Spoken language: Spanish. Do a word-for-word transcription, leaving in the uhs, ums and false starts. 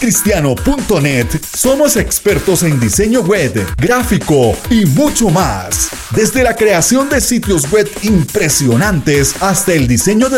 cristiano punto net somos expertos en diseño web, gráfico y mucho más. Desde la creación de sitios web impresionantes hasta el diseño de